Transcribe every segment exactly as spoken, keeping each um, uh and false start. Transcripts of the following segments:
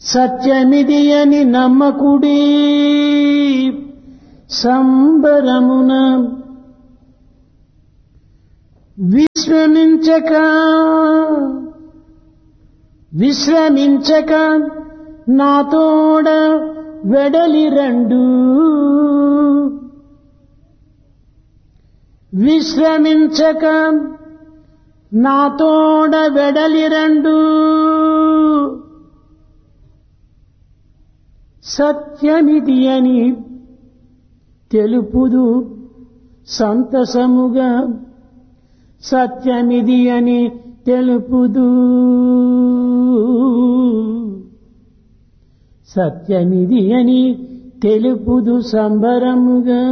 సత్యమిది అని నమ్మకుడి సంబరమున విశ్రమించక విశ్రమించక నాతోడ వెడలి రండు విశ్రమించక నాతోడ వెడలి రండు సత్యమిది అని తెలుపుదు సంతసముగా సత్యమిది అని తెలుపుదు సత్యమిది అని తెలుపుదు సంబరముగా.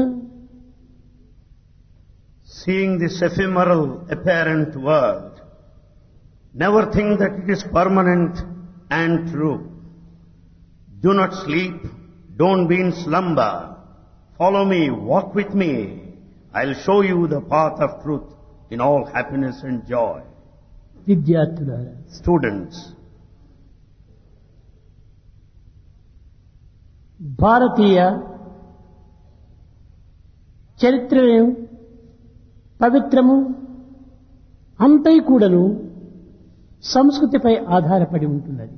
Seeing this ephemeral apparent world, never think that it is permanent and true. Do not sleep, don't be in slumber. Follow me, walk with me. I'll show you the path of truth in all happiness and joy. విద్యార్థులారా, Students, భారతీయ చరిత్రను పవిత్రము అంతై కూడాను సంస్కృతిపై ఆధారపడి ఉంటున్నది.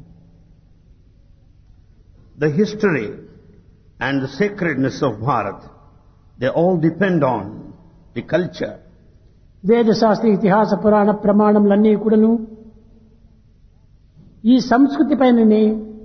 the history and the sacredness of Bharat, they all depend on the culture. వేద శాస్త్ర ఇతిహాస పురాణ ప్రమాణములన్నీ కూడాను ఈ సంస్కృతి పైననే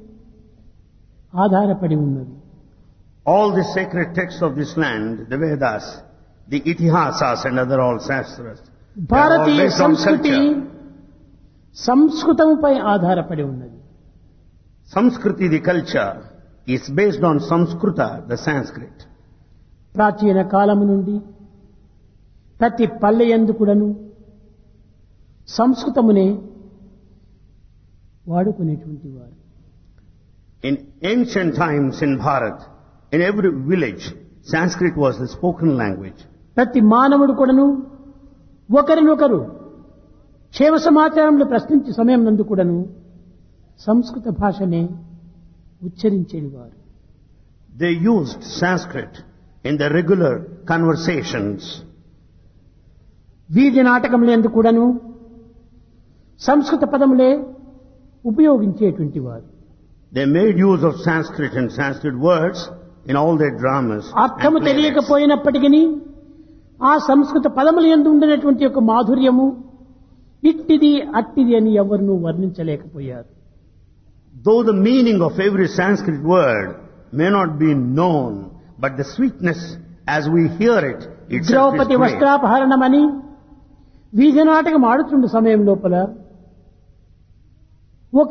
ఆధారపడి ఉన్నది. All the sacred texts of this land, the Vedas, the Itihasas and other all Shastras, they are all Bharatiya based on సంస్కృతి culture. సంస్కృతముపై ఆధారపడి ఉన్నది. Samskriti, the culture, is based on Samskrita, the Sanskrit. ప్రాచీన కాలము నుండి ప్రతి పల్లె యందు కూడాను సంస్కృతమునే వాడుకునేటువంటి వారు. In ancient times in Bharat, in every village, Sanskrit was the spoken language. ప్రతి మానవుడు కూడాను ఒకరినొకరు క్షేమ సమాచారములు ప్రశ్నించే సమయం నందు కూడాను సంస్కృత భాషనే ఉచ్చరించేవారు. They used Sanskrit in their regular conversations. వీధి నాటకములు యందు కూడాను సంస్కృత పదములే ఉపయోగించేటువంటి వారు. They made use of Sanskrit and Sanskrit words in all their dramas. అర్థము and plays. తెలియకపోయినప్పటికీ ఆ సంస్కృత పదముల యందు ఉండినటువంటి యొక్క మాధుర్యము ఇట్టిది అట్టిది అని ఎవరినూ వర్ణించలేకపోయారు. Though the meaning of every Sanskrit word may not be known, but the sweetness as we hear it, itself is Draupadi great. వస్త్రాపహరణమని వీధి నాటకం ఆడుతున్న సమయం లోపల ఒక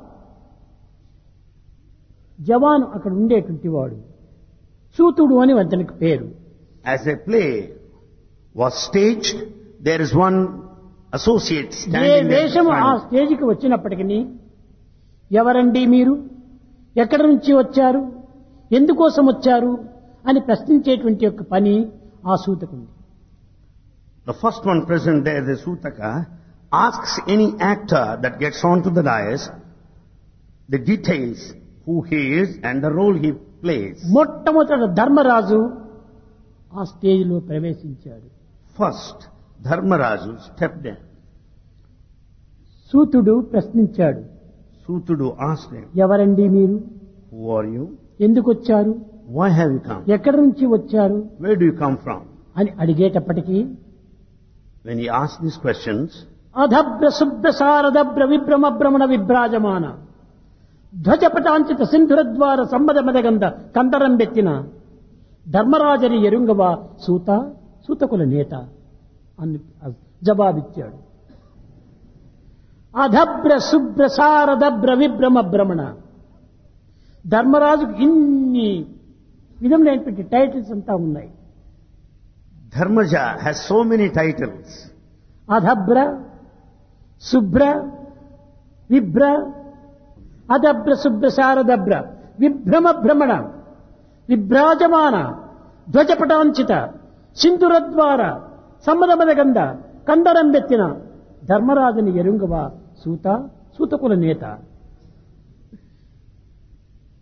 జవాను అక్కడ ఉండేటువంటి వాడు సూతుడు అని అతనికి పేరు. As a play was staged, there is one associate A standing there. వేషము ఆ front. స్టేజికి వచ్చినప్పటికీ ఎవరండి మీరు, ఎక్కడి నుంచి వచ్చారు, ఎందుకోసం వచ్చారు అని ప్రశ్నించేటువంటి యొక్క పని ఆ సూతకుంది. The first one present there, the Sutaka, asks any actor that gets onto the dais the details, who he is and the role he plays. మొట్టమొదట ధర్మరాజు ఆ స్టేజిలో ప్రవేశించాడు. First, Dharmaraju stepped in. సూతుడు ప్రశ్నించాడు, Sutudu asked him, ఎవరండి మీరు, who are you? ఎందుకు వచ్చారు, Why have you come? ఎక్కడి నుంచి వచ్చారు Where do you come from? అని అడిగేటప్పటికీ When he asked these questions, అధభ్ర శుభ్ర శారదభ్ర విభ్రమ భ్రమణ విభ్రాజమాన ధ్వజపటాంచిత సింధురద్వార సంబద మదగంధ కందరం బెత్తిన ధర్మరాజని ఎరుంగవా సూత సూతకుల నేత అని జవాబిచ్చాడు. అధభ్ర శుభ్ర శారదభ్ర విభ్రమ భ్రమణ, ధర్మరాజుకు ఇన్ని విధములైనటువంటి టైటిల్స్ అంతా ఉన్నాయి. Dharmaja has so many titles. అధభ్ర శుభ్ర విభ్ర అధభ్ర శుభ్ర శారదభ్ర విభ్రమ భ్రమణ విభ్రాజమాన ధ్వజపటాంచిత సింధురద్వార సమ్మదమదగంధ కందరం బెత్తిన ధర్మరాజుని ఎరుంగవా సూత సూతకుల నేత.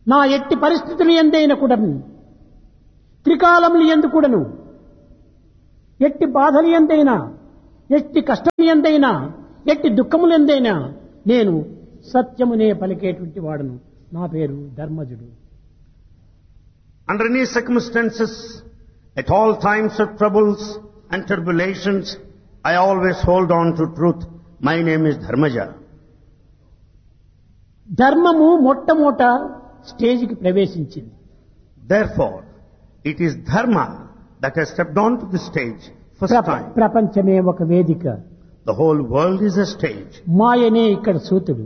నా ఎట్టి పరిస్థితులు ఎందైనా కూడా త్రికాలములు ఎందు కూడాను ఎట్టి బాధలు ఎందైనా ఎట్టి కష్టం ఎందైనా ఎట్టి దుఃఖములు ఎందైనా నేను సత్యమునే పలికేటువంటి వాడను. నా పేరు ధర్మజుడు. Under any circumstances, at all times of troubles and tribulations, I always hold on to truth. My name is Dharmaja. ధర్మము మొట్టమొదట స్టేజికి ప్రవేశించింది. Therefore, it is Dharma that has stepped onto the stage first ప్రప- time. ప్రపంచమే ఒక వేదిక. The whole world is a stage. మాయనే ఇక్కడ సూతుడు.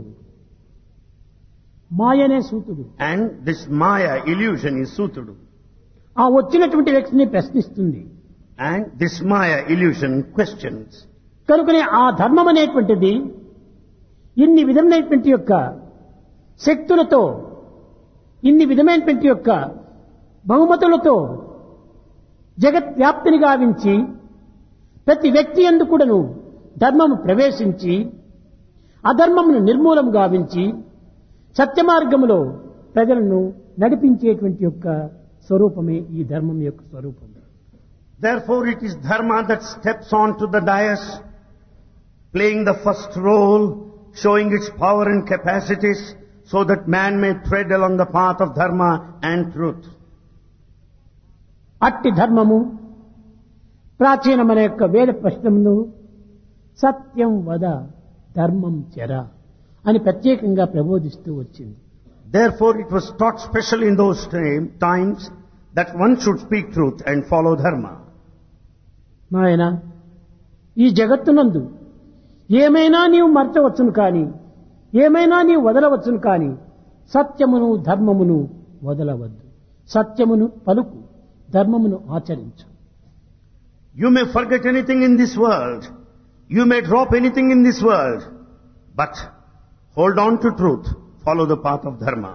మాయనే సూతుడు. And this Maya illusion is Sutudu. ఆ వచ్చినటువంటి వ్యక్తిని ప్రశ్నిస్తుంది. And this Maya illusion questions. కనుకనే ఆ ధర్మం అనేటువంటిది ఇన్ని విధమైనటువంటి యొక్క శక్తులతో ఇన్ని విధమైనటువంటి యొక్క బహుమతులతో జగత్ వ్యాప్తిని గావించి ప్రతి వ్యక్తి యందు కూడాను ధర్మము ప్రవేశించి అధర్మమును నిర్మూలం గావించి సత్య మార్గములో ప్రజలను నడిపించేటువంటి యొక్క స్వరూపమే ఈ ధర్మం యొక్క స్వరూపం. Therefore, it is Dharma that steps onto the dais, playing the first role, showing its power and capacities, so that man may tread along the path of Dharma and truth. అట్టి ధర్మము ప్రాచీనమైన యొక్క వేద ప్రశ్నమును సత్యం వద ధర్మం చెర అని ప్రత్యేకంగా ప్రబోధిస్తూ వచ్చింది. Therefore, it was taught specially in those time, times that one should speak truth and follow Dharma. నాయన ఈ జగత్తునందు ఏమైనా నీవు మర్చవచ్చును కానీ ఏమైనా నీవు వదలవచ్చును కానీ సత్యమును ధర్మమును వదలవద్దు. సత్యమును పలుకు, ధర్మమును ఆచరించు. You may forget anything in this world. You may drop anything in this world. But hold on to truth. Follow the path of Dharma.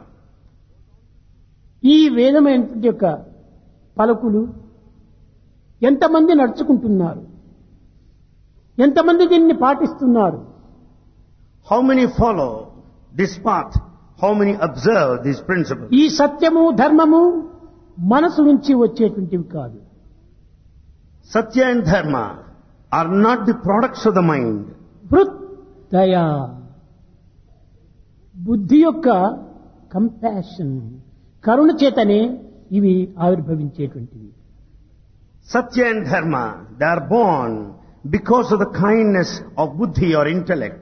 ఈ వేదమైనటువంటి యొక్క పలుకులు ఎంతమంది నడుచుకుంటున్నారు, ఎంతమంది దీన్ని పాటిస్తున్నారు? How many follow this path? How many observe these principles? ఈ సత్యము ధర్మము మనసు నుంచి వచ్చేటువంటివి కాదు. Satya and Dharma are not the products of the mind. హృత్ దయా, బుద్ధి యొక్క కంపాషన్, కరుణ చేతనే ఇవి ఆవిర్భవించేటువంటివి. Satya and Dharma, they are born because of the kindness of buddhi or intellect.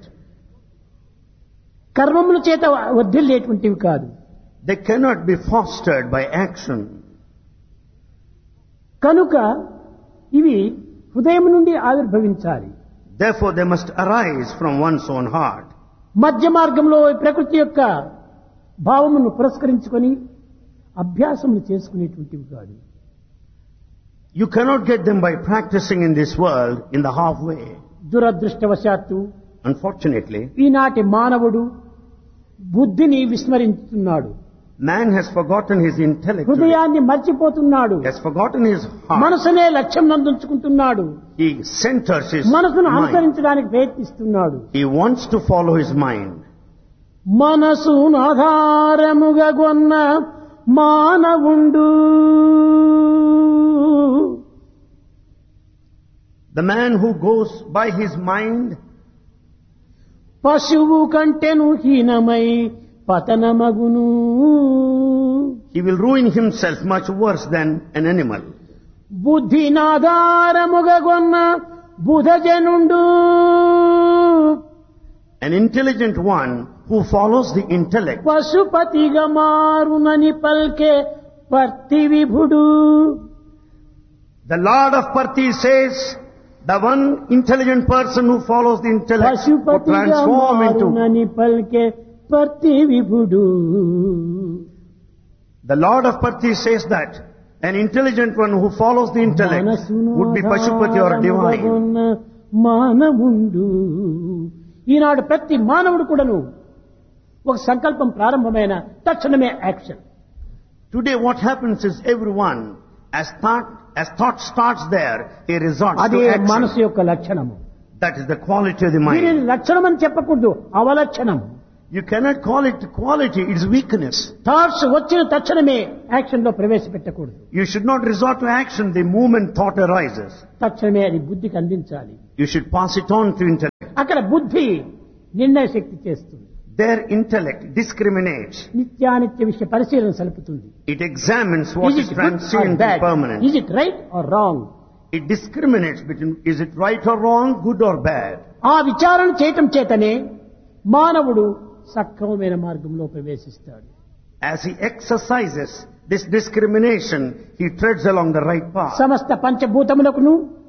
కర్మముల చేత వర్ధిల్లేటువంటివి కాదు. They cannot be fostered by action. కనుక ఇవి హృదయం నుండి ఆవిర్భవించాలి. Therefore, they must arise from one's own heart. మధ్య మార్గంలో ప్రకృతి యొక్క భావమును పురస్కరించుకొని అభ్యాసములు చేసుకునేటువంటివి కాదు. You cannot get them by practicing in this world in the halfway. దురదృష్టవశాత్తు Unfortunately, ఈనాటి మానవుడు బుద్ధిని విస్మరించుతున్నాడు. man has forgotten his intellect. Today. హృదయాన్ని మర్చిపోతున్నాడు. He has forgotten his heart. మనసునే లక్ష్యం నందుంచుకుంటున్నాడు. He centers his మనసును mind. అనుసరించడానికి ప్రయత్నిస్తున్నాడు. He wants to follow his mind. మనసును ఆధారముగా గొన్న మానవుండు, The man who goes by his mind, పశువు కంటెను హీనమై పతనమగును. he will ruin himself much worse than an animal. బుద్ధినాధారముగా గొన్న బుధజనుండు, An intelligent one who follows the intellect, పశుపతిగా మారునని పల్కే పర్తి విభుడు. the Lord of Parthi says, the one intelligent person who follows the intellect will పశుపతిగా transform into. మారునని పల్కే పర్తి విభుడు. The Lord of Parthi says that an intelligent one who follows the intellect would be Pashupati or divine. మానవుండు. ఈనాడు ప్రతి మానవుడు కూడాను ఒక సంకల్పం ప్రారంభమైన తక్షణమే action. Today what happens is everyone, as thought, as thought starts there, he resorts అదే to action. మనసు యొక్క లక్షణము. That is the quality of the దీనిని mind. లక్షణం అని చెప్పకూడదు, అవలక్షణం. You cannot call it quality, it's weakness. Thoughts వచ్చిన తక్షణమే యాక్షన్ లో ప్రవేశపెట్టకూడదు. You should not resort to action the moment thought arises. తక్షణమే అది బుద్ధికి అందించాలి. You should pass it on to intellect. అక్కడ బుద్ధి నిర్ణయ శక్తి చేస్తుంది. Their intellect discriminates. నిత్యానిత్య విషయ పరిశీలన సలుపుతుంది. It examines what is transient and permanent. Is it right or wrong? It discriminates between is it right or wrong, good or bad. ఆ విచారణ చేయటం చేతనే మానవుడు సక్రమమైన మార్గంలో ప్రవేశిస్తాడు. As he exercises this discrimination, he treads along the right path. సమస్త పంచభూతములకును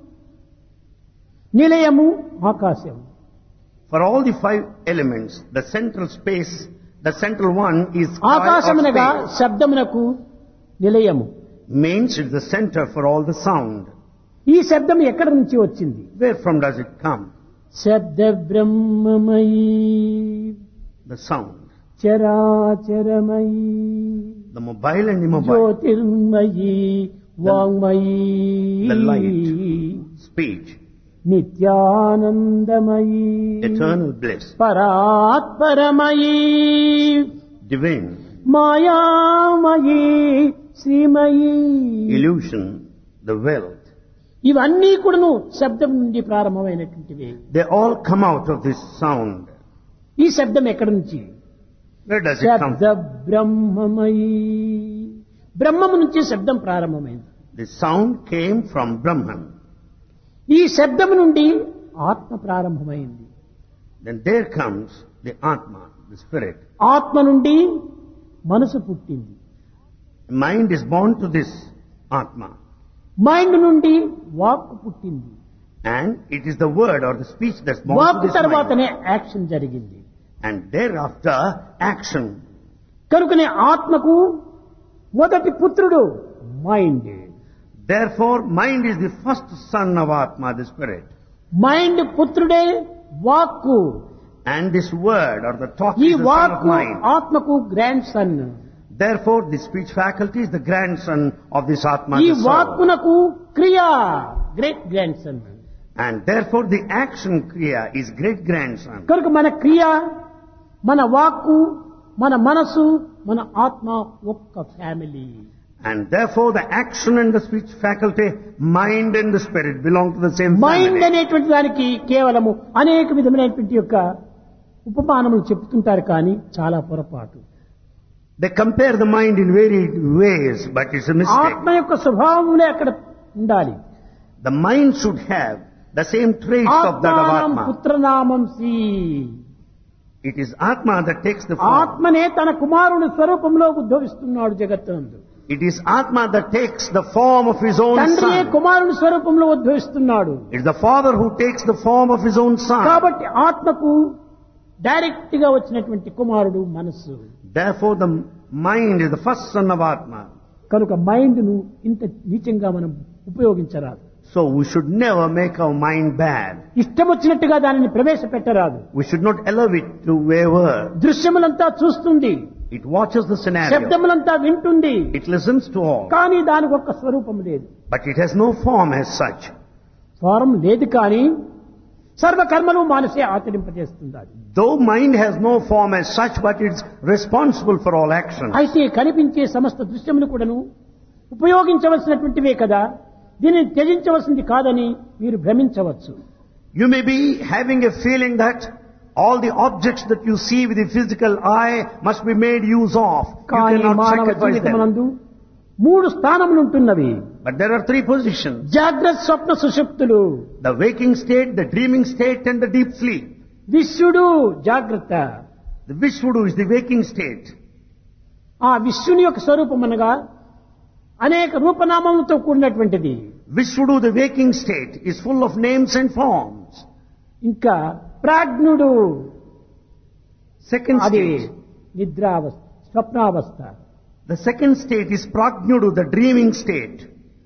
నిలయము ఆకాశం. For all the five elements, the central space, the central one is sky or ఆకాశమునగా space. శబ్దమునకు Nilayamu. Means it's the center for all the sound. ఈ శబ్దం ఎక్కడి నుంచి వచ్చింది? Where from does it come? శబ్ద బ్రహ్మమయీ The sound. చరాచరమయీ The mobile and immobile. Jyothirmayi వాంగ్మయీ The light. Speech. నిత్యానందమయీ Eternal bliss. పరాత్పరమయీ Divine. మాయామయీ శ్రీమయీ. Illusion. The wealth. ఇవన్నీ కూడాను శబ్దం నుండి ప్రారంభమైనటువంటివి. They all come out of this sound. ఈ శబ్దం ఎక్కడి నుంచి? Where does it come శబ్ద బ్రహ్మమయీ. బ్రహ్మము నుంచి శబ్దం ప్రారంభమైంది. The sound came from Brahman. ఈ శబ్దం నుండి ఆత్మ ప్రారంభమైంది. Then there comes the Atma, the spirit. ఆత్మ నుండి మనసు పుట్టింది. Mind is born to this Atma. Mind నుండి వాక్ పుట్టింది. And it is the word or the speech that's born walk to this mind. తర్వాతనే యాక్షన్ జరిగింది. And thereafter, action. కనుకనే ఆత్మకు మొదటి పుత్రుడు mind. Therefore, mind is the first son of Atma, the spirit. Mind పుత్రుడే వాక్కు. And this word or the talk ఈ is the son of వాక్కు mind. ఆత్మకు grand son. Therefore, the speech faculty is the grandson of this Atma, ఈ the soul. వాక్కునకు క్రియా great grand son. And therefore, the action kriya is great grandson. కనుక మన క్రియ, మన వాక్కు, మన మనసు, మన ఆత్మ ఒక్క family. And therefore, the action and the speech faculty, mind and the spirit belong to the same mind family. అనేటువంటి దానికి కేవలము అనేక విధమైనటువంటి యొక్క ఉపమానములు చెప్తుంటారు కానీ చాలా పొరపాటు. They compare the mind in varied ways, but it's a mistake. ఆత్మ యొక్క స్వభావములే అక్కడ ఉండాలి. The mind should have the same traits of that of ఆత్మానం Atma. పుత్రనామం C. It is Atma that takes the form. ఆత్మనే తన కుమారుని స్వరూపంలో ఉద్భవిస్తున్నాడు జగత్తునందు. It is Atma that takes the form of his own తండ్రియే son. కుమారుని స్వరూపంలో ఉద్భవిస్తున్నాడు. It is the father who takes the form of his own son. కాబట్టి ఆత్మకు direct గా వచ్చినటువంటి కుమారుడు మనస్సు. Therefore, the mind is the first son of Atma. కనుక mind ను ఇంత నీచంగా మనం ఉపయోగించరాదు. So we should never make our mind bad. ఇష్టం వచ్చినట్టుగా దానిని ప్రవేశపెట్టరాదు. We should not allow it to waver. దృశ్యములంతా చూస్తుంది, It watches the scenario. శబ్దములంతా వింటుంది, It listens to all. కానీ దానికి ఒక్క స్వరూపం లేదు. But it has no form as such. స్వరం లేదు కానీ సర్వకర్మలు మానసే ఆచరింపజేస్తుంది అది. Though mind has no form as such, but it's responsible for all actions. అయితే కనిపించే సమస్త దృశ్యములు కూడాను ఉపయోగించవలసినటువంటివే కదా, దీనిని త్యజించవలసింది కాదని మీరు భ్రమించవచ్చు. You may be having a feeling that all the objects that you see with the physical eye must be made use of. You కానీ cannot మానవ sacrifice them. జీవితమునందు మూడు స్థానములు ఉంటున్నవి. But there are three positions. జాగ్రత్త స్వప్న సుషుప్తులు. The waking state, the dreaming state and the deep sleep. విశ్వడు జాగ్రత్త. The Vishvudu is the waking state. ఆ విశ్వని యొక్క స్వరూపం అనగా అనేక రూపనామములతో కూడినటువంటిది. Vishvudu, the waking state, is full of names and forms. ఇంకా ప్రాజ్ఞుడు Second అది state. నిద్రావస్థ, స్వప్నావస్థ. The second state is Prajnudu, the dreaming state.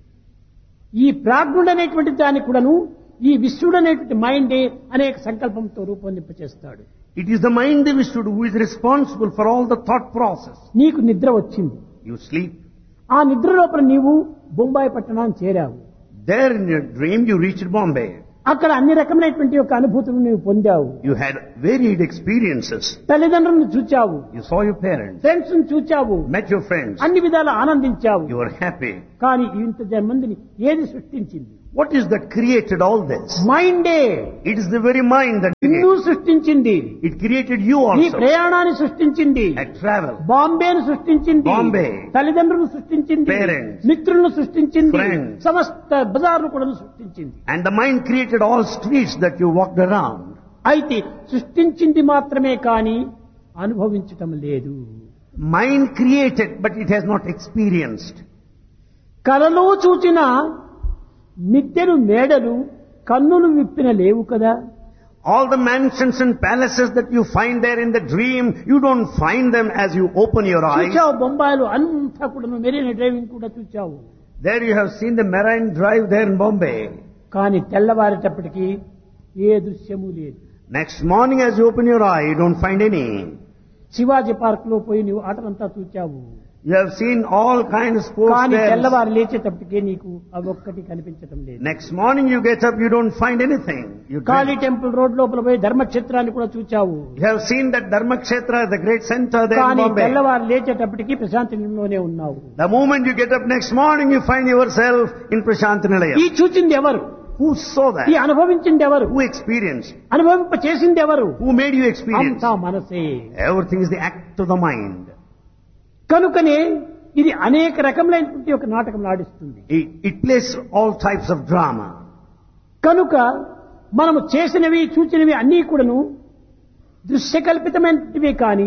ఈ ప్రాజ్ఞుడు అనేటువంటి దాన్ని కూడాను ఈ విశ్వడు అనేటువంటి మైండే అనేక సంకల్పంతో రూపొందింపచేస్తాడు. It is the mind, the Vishvudu, who is responsible for all the thought process. నీకు నిద్ర వచ్చింది. You sleep. ఆ నిద్ర లోపల నీవు బొంబాయి పట్టణాన్ని చేరావు. There in your dream you reached Bombay. అక్కడ అన్ని రకమైనటువంటి యొక్క అనుభూతులు నీవు పొందావు. You had varied experiences. తల్లిదండ్రులను చూచావు, You saw your parents, friends ను చూచావు, met your friends, అన్ని విధాలు ఆనందించావు. you were happy. కానీ ఇంత మందిని ఏది సృష్టించింది? What is that created all this? మైండే. It is the very mind that నిన్ను created. సృష్టించింది. It created you నీ also. ప్రయాణాన్ని సృష్టించింది. At travel, బాంబేను సృష్టించింది. బాంబే. తల్లిదండ్రులను సృష్టించింది. Parents. మిత్రులను సృష్టించింది. Friends. సమస్త బజార్ను కూడా సృష్టించింది. and the mind created all streets that you walked around. అయితే సృష్టించింది మాత్రమే కానీ అనుభవించటం లేదు. Mind created, but it has not experienced. కలలో చూచిన మిద్దెలు మేడలు కన్నులు విప్పిన లేవు కదా. All the mansions and palaces that you find there in the dream, you don't find them as you open your eyes. చూచావు బొంబాయిలు అంతా కూడా మెరీనా డ్రైవింగ్ కూడా చూచావు. There you have seen the Marine Drive there in Bombay. కానీ తెల్లవారేటప్పటికి ఏ దృశ్యము లేదు. Next morning as you open your eye, you don't find any. Shivaji park లో పోయి నీవు ఆటలంతా చూచావు. You have seen all kinds of sports కానీ there. తెల్లవారు లేచేటప్పటికే నీకు అవొక్కటి కనిపించటం లేదు. Next morning you get up, you don't find anything. You Kali dream. Temple road లోపల పోయి ధర్మక్షేత్రాన్ని కూడా చూచావు. You have seen that Dharmakshetra, the great center there in కానీ Bombay. తెల్లవారు లేచేటప్పటికి ప్రశాంతిలోనే ఉన్నావు. The moment you get up next morning, you find yourself in Prashant ఈ Nilayam. చూచింది ఎవరు? Who saw ఈ that? అనుభవించింది ఎవరు? Who experienced? అనుభవింప చేసింది ఎవరు? Who made you experience? అంతా మనసే. Everything is the act of the mind. కనుకనే ఇది అనేక రకములైనటువంటి ఒక నాటకం ఆడిస్తుంది. It, it plays all types of drama. కనుక మనము చేసినవి చూచినవి అన్నీ కూడాను దృశ్యకల్పితమైనటివి కానీ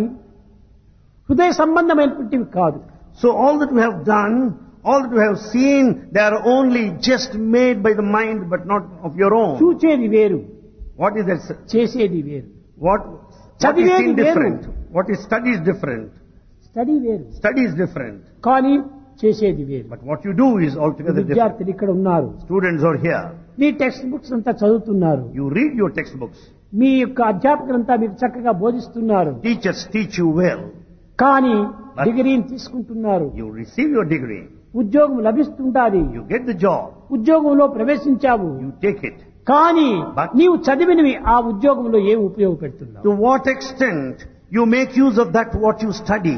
హృదయ సంబంధమైనటువంటివి కాదు. So all that we have done, all that we have seen, they are only just made by the mind, but not of your own. చూచేది వేరు, What is that? చేసేది వేరు. What, what is చదివేది seen వేరు. different? What is study is different. Study వేరు, Study is different. కానీ చేసేది వేరు. But what you do is altogether different. విద్యార్థులు ఇక్కడ ఉన్నారు, Students are here. Me text books అంతా చదువుతున్నారు, You read your textbooks. మీ యొక్క అధ్యాపకులంతా మీకు చక్కగా బోధిస్తున్నారు. Teachers teach you well. కానీ But- డిగ్రీని తీసుకుంటున్నారు, You receive your degree. ఉద్యోగం లభిస్తుంటాది, You get the job. ఉద్యోగంలో ప్రవేశించావు. You take it. కానీ But- నీవు చదివినవి ఆ ఉద్యోగంలో ఏం ఉపయోగపెడుతున్నావు? To what extent you make use of that what you study?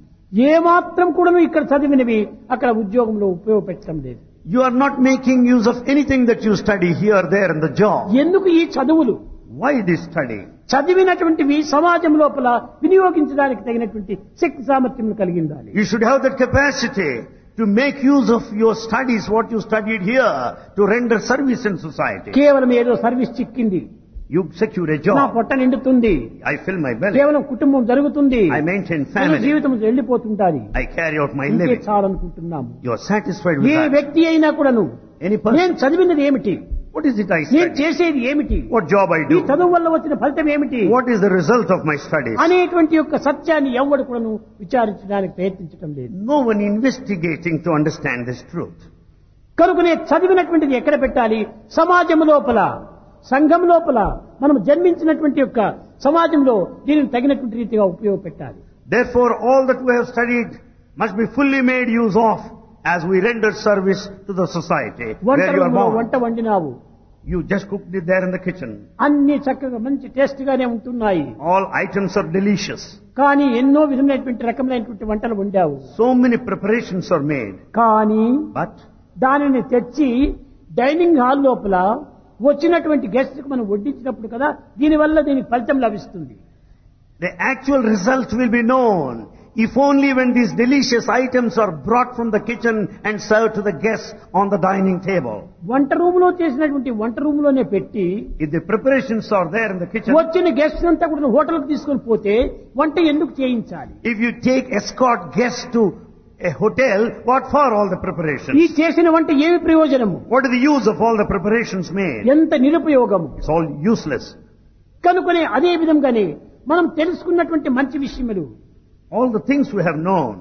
ఏ మాత్రం కూడా నువ్వు ఇక్కడ చదివినవి అక్కడ ఉద్యోగంలో ఉపయోగపెట్టడం లేదు. You are not making use of anything that you study here, there in the job. ఎందుకు ఈ చదువులు? Why this study? చదివినటువంటివి సమాజం లోపల వినియోగించడానికి తగినటువంటి శక్తి సామర్థ్యం కలిగి ఉండాలి. You should have that capacity to make use of your studies, what you studied here, to render service in society. కేవలం ఏదో సర్వీస్ చిక్కింది, You secure a నా job. పొట్ట నిండుతుంది, I fill my belly. కేవలం కుటుంబం జరుగుతుంది, I maintain మన family. జీవితం వెళ్ళిపోతుంటాది, I carry out my ఇంకే living. చాలనుకుంటున్నాము. You are satisfied with A that. వ్యక్తి అయినా కూడాను Any person. నేను చదివినది ఏమిటి, What is it I నేను study? చేసేది ఏమిటి, What job I ఈ do? చదువు వల్ల వచ్చిన ఫలితం ఏమిటి What is the result of my studies? అనేటువంటి యొక్క సత్యాన్ని ఎవడు కూడాను విచారించడానికి ప్రయత్నించడం లేదు. No one investigating to understand this truth. కనుకనే చదివినటువంటిది ఎక్కడ పెట్టాలి? సమాజం లోపల, సంఘం లోపల, మనం జన్మించినటువంటి యొక్క సమాజంలో దీనిని తగినటువంటి రీతిగా ఉపయోగపెట్టాలి. Therefore, all that we have studied must be fully made use of as we render service to the society వంట where you are రూములో born. వంట వండినావు, You just cooked it there in the kitchen. అన్ని చక్కగా మంచి taste గానే ఉంటున్నాయి, All items are delicious. కానీ ఎన్నో విధమైనటువంటి రకమైనటువంటి వంటలు వండావు. So many preparations are made. కానీ But దానిని తెచ్చి డైనింగ్ హాల్ లోపల వచ్చినటువంటి గెస్ట్ కు మనం వడ్డించినప్పుడు కదా దీనివల్ల దీనికి ఫలితం లభిస్తుంది. the actual result will be known if only when these delicious items are brought from the kitchen and served to the guests on the dining table. వంట రూమ్ లో చేసినటువంటి వంట రూమ్ లోనే పెట్టి If the preparations are there in the kitchen, వచ్చిన guest అంతా కూడా హోటల్కి తీసుకొని పోతే వంట ఎందుకు చేయించాలి? if you take escort guests to a hotel, what for all the ఈ preparations? చేసిన వంట ఏమి ప్రయోజనము? What is the use of all the preparations made? ఎంత నిరుపయోగము. It's all useless. కనుకనే అదే విధంగానే మనం తెలుసుకున్నటువంటి మంచి విషయములు, All the things we have known,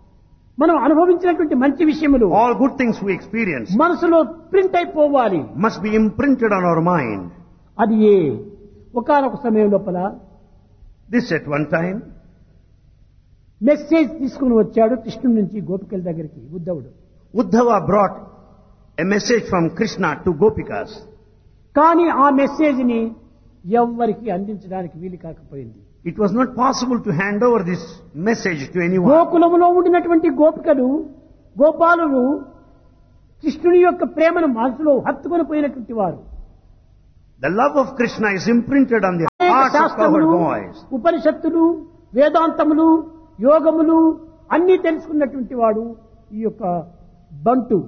మనం అనుభవించినటువంటి మంచి విషయములు all good things we experience మనసులో ప్రింట్ అయిపోవాలి. must be imprinted on our mind. అది ఏ ఒకానొక సమయం లోపల This at one time, message తీసుకుని వచ్చాడు కృష్ణుడి నుంచి గోపికల దగ్గరికి ఉద్ధవుడు. Uddhava brought a message from Krishna to Gopikas. కానీ ఆ మెసేజ్ ని ఎవ్వరికి అందించడానికి వీలు కాకపోయింది. It was not possible to hand over this message to anyone. గోకులములో ఉండినటువంటి గోపికలు గోపాలులు కృష్ణుని యొక్క ప్రేమను మనసులో హత్తుకొని పోయినటువంటి వారు. The love of Krishna is imprinted on the అనేక hearts of శాస్త్రములు, cowherd boys. ఉపనిషత్తులు, వేదాంతములు, యోగములు అన్ని తెలుసుకున్నటువంటి వాడు ఈ యొక్క బంటు.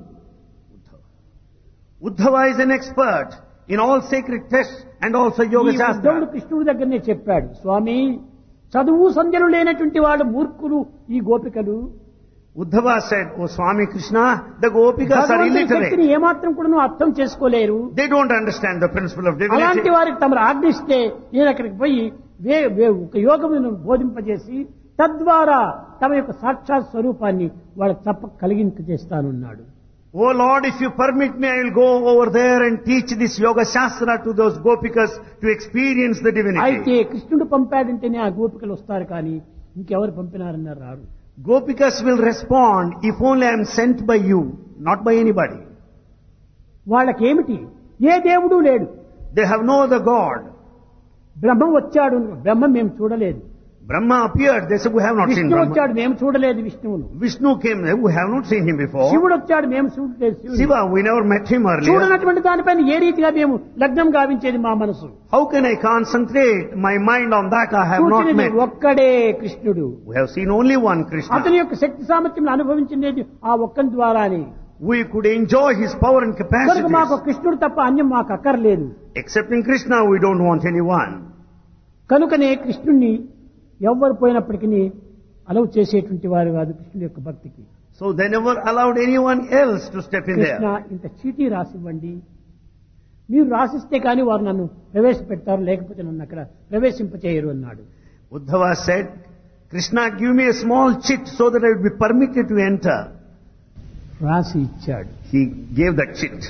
Uddhava is an expert in all sacred texts and also yoga ఈ ఉద్ధవుడు shastra. కృష్ణుడి దగ్గరనే చెప్పాడు, స్వామి చదువు సంధ్యలు లేనటువంటి వాడు మూర్ఖులు ఈ గోపికలు. Uddhava said, "Oh Swami Krishna, the Gopikas are భగవంతుని శక్తిని illiterate. ఏమాత్రం కూడా అర్థం చేసుకోలేరు. They don't understand the principle of అలాంటి divinity." వారికి తమరు ఆజ్ఞిస్తే నేను అక్కడికి పోయి వే వే- ఒక యోగమును బోధింపజేసి తద్వారా తమ యొక్క సాక్షాత్ స్వరూపాన్ని వాళ్ళకి తప్ప కలిగింపజేస్తానన్నాడు. Oh Lord, if you permit me, I will go over there and teach this yoga shastra to those Gopikas to experience the అయితే divinity. కృష్ణుడు పంపాడంటేనే ఆ గోపికలు వస్తారు, కానీ ఇంకెవరు పంపినారన్నారు రారు. Gopikas will respond if only I am sent by you, not by anybody. వాళ్ళకేమిటి? ఏ దేవుడు లేడు. They have no other God. బ్రహ్మం వచ్చాడు, బ్రహ్మం మేము చూడలేదు. Brahma appeared, they said, "We have not seen Vishnu Brahma." వచ్చాడు, మేము చూడలేదు విష్ణువును. Vishnu came there, we have not seen him before. శివుడు వచ్చాడు, మేము చూడలేదు శివుడు. Shiva, we never met him earlier. చూడనటువంటి దానిపైన ఏ రీతిగా మేము లగ్నం గావించేది మా మనసు? How can I concentrate my mind on that I have not చూచినది met? ఒక్కడే కృష్ణుడు. We have seen only one అతని Krishna. యొక్క శక్తి సామర్థ్యం అనుభవించినది ఆ ఒక్కని ద్వారానే. We could enjoy his power and కనుక మాకు capacities. కృష్ణుడు తప్ప అన్యం మాకు అక్కర్లేదు. Excepting Krishna, we don't want anyone. కనుకనే కృష్ణుణ్ణి ఎవ్వరు పోయినప్పటికీ అలవ్ చేసేటువంటి వారు కాదు కృష్ణుడి యొక్క భక్తికి. So they never allowed anyone else to step in Krishna there. ఇంత చీటీ రాసివ్వండి, మీరు రాసిస్తే కానీ వారు నన్ను ప్రవేశపెడతారు, లేకపోతే నన్ను అక్కడ ప్రవేశింపచేయరు అన్నాడు. Uddhava said, "Krishna, give me a small chit so that I would be permitted to enter." రాసి ఇచ్చాడు. He gave that chit.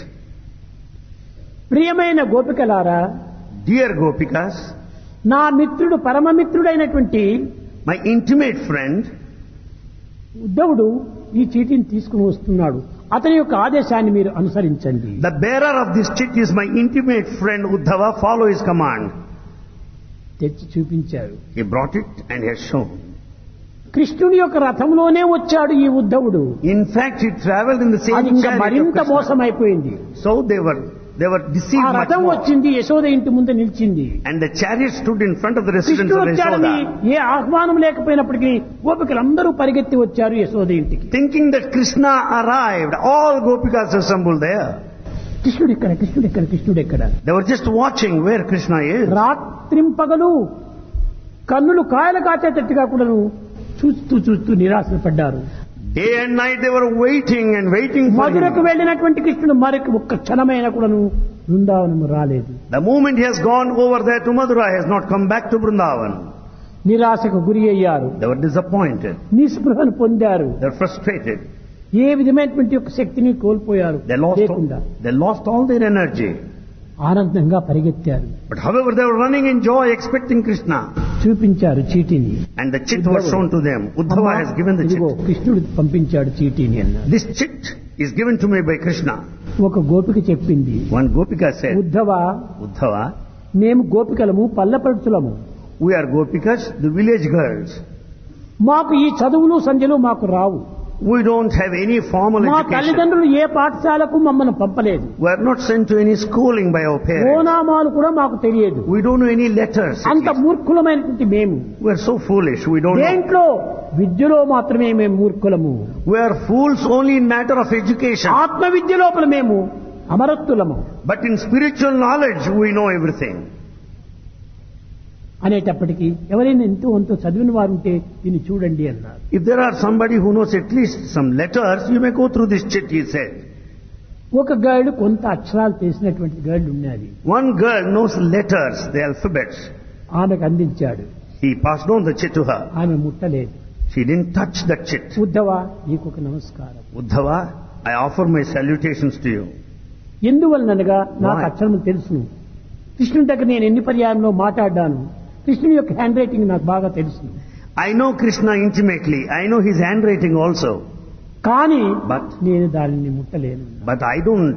ప్రియమైన గోపికలారా, Dear Gopikas, నా మిత్రుడు పరమమిత్రుడైనటువంటి my intimate friend, ఉద్ధవుడు ఈ చీటీని తీసుకుని వస్తున్నాడు, అతని యొక్క ఆదేశాన్ని మీరు అనుసరించండి. the bearer of this chit is my intimate friend Uddhava, follow his command. తెచ్చి చూపించారు. He brought it and he has shown. కృష్ణుని యొక్క రథంలోనే వచ్చాడు ఈ ఉద్ధవుడు. In fact, he traveled in the same అది ఇంకా chariot of మరింత Krishna. మోసమైపోయింది. So they were they were ఆ deceived much రథం more. వచ్చింది, యశోద ఇంటి ముందు నిలిచింది. And the chariot stood in front of the residence కృష్ణుడు of వచ్చాడని Yashoda. ఏ ఆహ్వానం లేకపోయినప్పటికీ గోపికలందరూ పరిగెత్తి వచ్చారు యశోద ఇంటికి. Thinking that Krishna arrived, all Gopikas assembled there. కృష్ణుడు ఎక్కడ, కృష్ణుడు ఎక్కడ, కృష్ణుడు ఎక్కడ? They were just watching where Krishna is. రాత్రింపగలు కన్నులు కాయలు కాచేటట్టుగా కూడాను చూస్తూ చూస్తూ నిరాశలు పడ్డారు. Day and night they were waiting and waiting for మధురకు him. వెళ్ళినటువంటి కృష్ణుడు మరొక ఒక్క క్షణమైన కూడాను బృందావనము రాలేదు. The moment he has gone over there to Mathura, he has not come back to Vrindavan. నిరాశకు గురి అయ్యారు, They were disappointed. నిస్పృహను పొందారు, They were frustrated. ఏ విధమైనటువంటి యొక్క శక్తిని కోల్పోయారు. They lost లేకుండా all, they lost all their energy. ఆనందంగా పరిగెత్తారు, But however, they were running in joy, expecting Krishna. చూపించారు చీటీని. And the chit was shown to them. Uddhava has given the ఇదిగో chit. కృష్ణుడు పంపించాడు చీటీని అన్నారు. This chit is given to me by Krishna. ఒక గోపిక చెప్పింది, One Gopika said, Uddhava, Uddhava, మేము గోపికలము పల్లెపడుచులము, we are Gopikas, the village girls. మాకు ఈ చదువులు సంధ్యలు మాకు రావు. We don't have any formal మా education. తల్లిదండ్రులు ఏ పాఠశాలకు మమ్మల్ని పంపలేదు. We are not sent to any schooling by our parents. ఓనామాలు కూడా మాకు తెలియదు. We don't know any letters. at అంత least. మూర్ఖులమైనటువంటి మేము We are so foolish. We don't know. దేంట్లో విద్యలో మాత్రమే మేము మూర్ఖులము, We are fools only in matter of education. ఆత్మ విద్య లోపల మేము అమరత్తులము But in spiritual knowledge, we know everything. అనేటప్పటికీ ఎవరైనా ఎంతో ఎంతో చదివిన వారు ఉంటే దీన్ని చూడండి అన్నారు. If there are somebody who knows at least some letters, you may go through this chit, he said. ఒక గర్ల్ కొంత అక్షరాలు తెలిసినటువంటి గర్ల్ ఉన్నది. One girl knows letters, the alphabets. ఆమెకు అందించాడు. He passed on the chit to her. ఆమె ముట్టలేదు. She didn't touch that chit. Uddhava, నీకు ఒక నమస్కారం. Uddhava, I offer my salutations to you. ఎందువలనగా నాకు Why? అక్షరం తెలుసును. కృష్ణుడి దగ్గర నేను ఎన్ని పర్యాయంలో మాట్లాడాను. కృష్ణుడి యొక్క హ్యాండ్ రైటింగ్ నాకు బాగా తెలుసును. I know Krishna intimately. I know his handwriting also. కానీ But, నేను దానిని ముట్టలేను. but I don't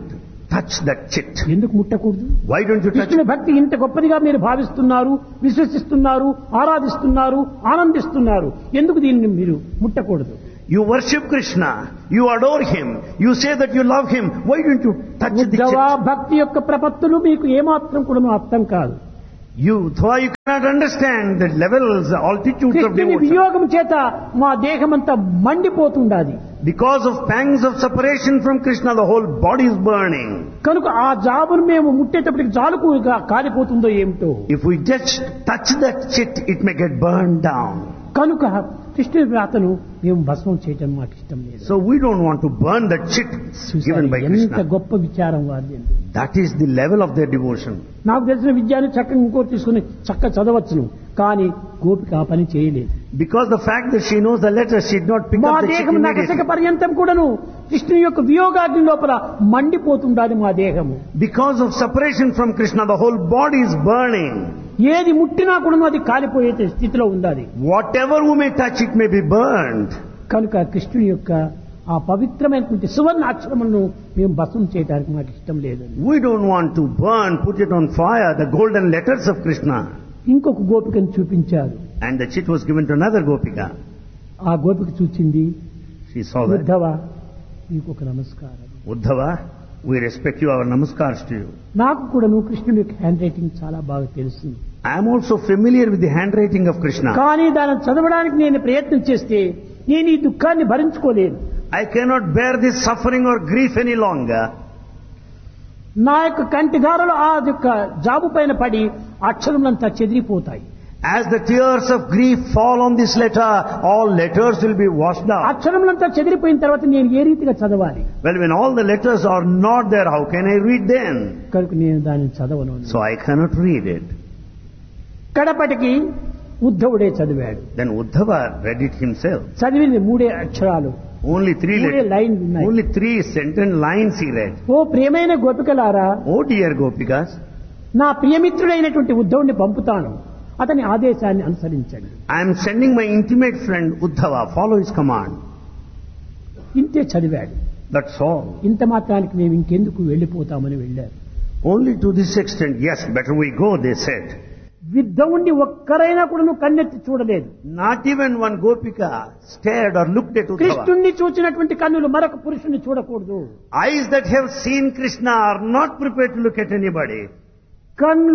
touch that chit? ఎందుకు ముట్టకూడదు? Why don't you touch కృష్ణుని it? భక్తి ఇంత గొప్పదిగా మీరు భావిస్తున్నారు, విశ్వసిస్తున్నారు, ఆరాధిస్తున్నారు, ఆనందిస్తున్నారు. ఎందుకు దీన్ని మీరు ముట్టకూడదు? You worship Krishna, you adore him, you say that you love him. Why don't you touch the Uddhava chit? భక్తి యొక్క ప్రపత్తులు మీకు ఏమాత్రం కూడా అర్థం కాదు. You, though you cannot understand the levels, the altitudes of కృష్ణుని devotion. వియోగం చేత మా దేహమంతా మండిపోతుండాది. Because of pangs of separation from Krishna, the whole body is burning. కనుక ఆ జాబును మేము ముట్టేటప్పటికి జాలుకుగా కాలిపోతుందో ఏమిటో. If we just touch that chit, it may get burned down. కనుక కృష్ణుని వ్రాతను మేము భస్మం చేయటం మాకు ఇష్టం లేదు. So we don't want to burn that chit given by ఎంత Krishna. గొప్ప విచారం వారిది. That is the level of their devotion. నాకు తెలిసిన విద్యాన్ని చక్కగా ఇంకోటి తీసుకుని చక్క చదవచ్చును, కానీ గోపిక ఆ పని చేయలేదు. Because the fact that she knows the letters, she did not pick మా up the chit దేహం నగసక immediately. పర్యంతం కూడాను కృష్ణుని యొక్క వియోగాగ్ని లోపల మండిపోతుండాలి మా దేహము. Because of separation from Krishna, the whole body is burning. ఏది ముట్టినా కూడాను అది కాలిపోయే స్థితిలో ఉండాలి. Whatever we may touch, it may be burned. కనుక కృష్ణుని యొక్క ఆ పవిత్రమైనటువంటి సువర్ణ అక్షరములను మేము భస్మం చేయడానికి మాకు ఇష్టం లేదు. We don't want to burn, put it on fire, the golden letters of Krishna. ఇంకొక గోపికను చూపించారు. And the chit was given to another gopika. ఆ గోపిక చూచింది, She saw that. ఉద్ధవ నీకు ఒక నమస్కారం. Uddhava, we respect you, our namaskars to you. నాకు కూడాను కృష్ణుని యొక్క హ్యాండ్ రైటింగ్ చాలా బాగా తెలుసు. I am also familiar with the handwriting of Krishna. కానీ దాన్ని చదవడానికి నేను ప్రయత్నం చేస్తే నేను ఈ దుఃఖాన్ని భరించుకోలేను. I cannot bear this suffering or grief any longer. నా యొక్క కంటిగారులు ఆ యొక్క జాబు పైన పడి అక్షరములంతా చెదిరిపోతాయి. As the tears of grief fall on this letter, all letters will be washed out. అక్షరములంతా చెదిరిపోయిన తర్వాత నేను ఏ రీతిగా చదవాలి? Well, when all the letters are not there, how can I read them? కనుక నేను దాన్ని చదవను. So I cannot read it. కడపటికి ఉద్ధవుడే చదివాడు. Then Uddhava read it himself. చదివింది మూడే అక్షరాలు, Only three మూడే letters. లైన్లు ఉన్నాయి. Only three sentence lines he read. ఓ ప్రియమైన గోపికలారా, Oh dear Gopikas, నా ప్రియమిత్రుడైనటువంటి ఉద్ధవుడిని పంపుతాను, అతని ఆదేశాన్ని అనుసరించండి. I am sending my intimate friend Uddhava, follow his command. ఇంతే చదివాడు. That's all. ఇంత మాత్రానికి మేము ఇంకెందుకు వెళ్ళిపోతామని వెళ్ళారు. Only to this extent, yes, better we go, they said. విద్ధవుణ్ణి ఒక్కరైనా కూడా నువ్వు కన్నెత్తి చూడలేదు. Not even one Gopika stared or looked at Uddhava. కృష్ణుణ్ణి చూచినటువంటి కన్నులు మరొక పురుషుని చూడకూడదు. Eyes that have seen Krishna are not prepared to look at anybody. కన్ను